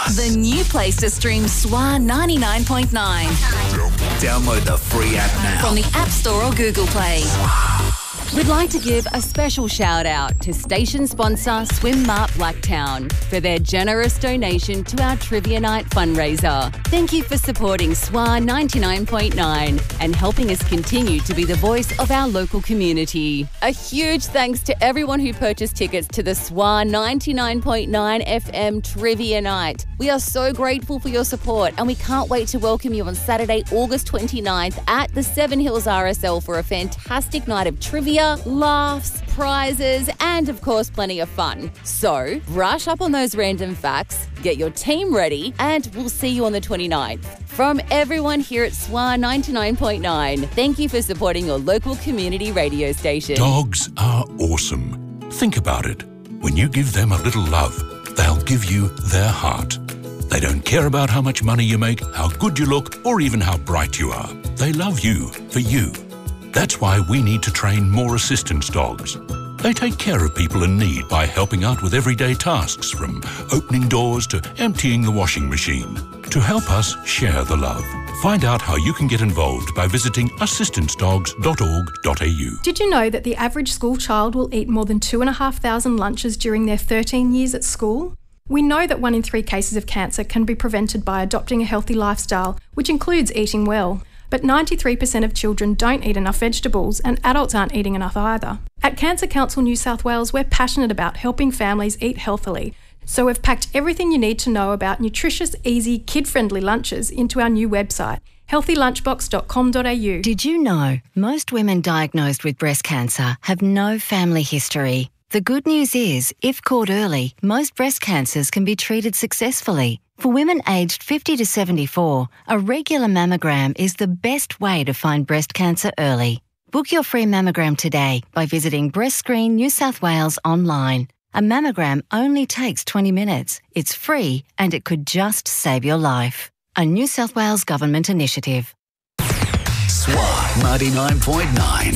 The new place to stream SWA 99.9. Download the free app now. From the App Store or Google Play. We'd like to give a special shout out to station sponsor Swim Mart Blacktown for their generous donation to our Trivia Night fundraiser. Thank you for supporting SWA 99.9 and helping us continue to be the voice of our local community. A huge thanks to everyone who purchased tickets to the SWA 99.9 FM Trivia Night. We are so grateful for your support and we can't wait to welcome you on Saturday, August 29th at the Seven Hills RSL for a fantastic night of trivia, laughs, prizes, and of course, plenty of fun. So, brush up on those random facts, get your team ready, and we'll see you on the 29th. From everyone here at SWA 99.9, thank you for supporting your local community radio station. Dogs are awesome. Think about it. When you give them a little love, they'll give you their heart. They don't care about how much money you make, how good you look, or even how bright you are. They love you for you. That's why we need to train more assistance dogs. They take care of people in need by helping out with everyday tasks, from opening doors to emptying the washing machine. To help us share the love, find out how you can get involved by visiting assistancedogs.org.au. Did you know that the average school child will eat more than 2,500 lunches during their 13 years at school? We know that 1 in 3 cases of cancer can be prevented by adopting a healthy lifestyle, which includes eating well. But 93% of children don't eat enough vegetables and adults aren't eating enough either. At Cancer Council New South Wales, we're passionate about helping families eat healthily. So we've packed everything you need to know about nutritious, easy, kid-friendly lunches into our new website, healthylunchbox.com.au. Did you know most women diagnosed with breast cancer have no family history? The good news is, if caught early, most breast cancers can be treated successfully. For women aged 50 to 74, a regular mammogram is the best way to find breast cancer early. Book your free mammogram today by visiting Breast Screen New South Wales online. A mammogram only takes 20 minutes. It's free and it could just save your life. A New South Wales Government initiative. SWA 99.9.